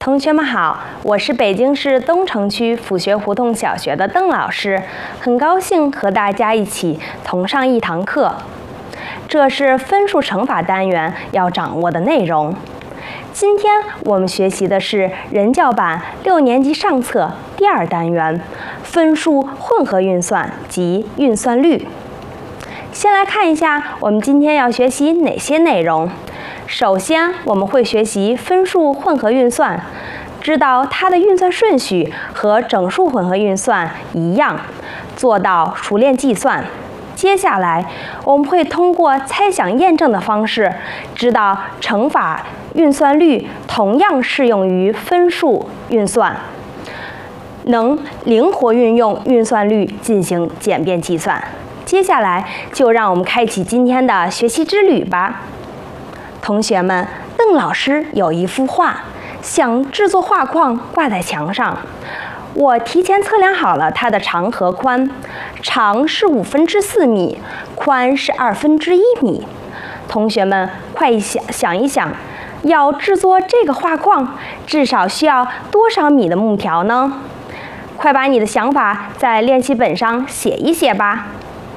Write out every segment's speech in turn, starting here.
同学们好，我是北京市东城区府学胡同小学的邓老师，很高兴和大家一起同上一堂课。这是分数乘法单元要掌握的内容。今天我们学习的是人教版6年级上册第2单元分数混合运算及运算率。先来看一下我们今天要学习哪些内容。首先，我们会学习分数混合运算，知道它的运算顺序和整数混合运算一样，做到熟练计算。接下来，我们会通过猜想验证的方式，知道乘法运算率同样适用于分数运算，能灵活运用运算率进行简便计算。接下来，就让我们开启今天的学习之旅吧。同学们，邓老师有一幅画，想制作画框挂在墙上。我提前测量好了它的长和宽，长是4/5米，宽是1/2米。同学们，快想一想，要制作这个画框，至少需要多少米的木条呢？快把你的想法在练习本上写一写吧。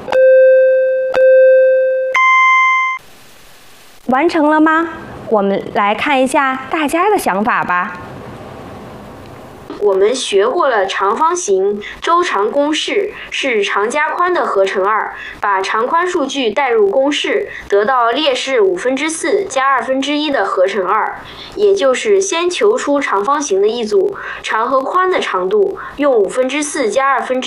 完成了吗？我们来看一下大家的想法吧。 我们学过了长方形周长公式是长加宽的合乘2，把长宽数据代入公式，得到列是4/5加1/2的合乘2，也就是先求出长方形的一组长和宽的长度，用4/5加1/2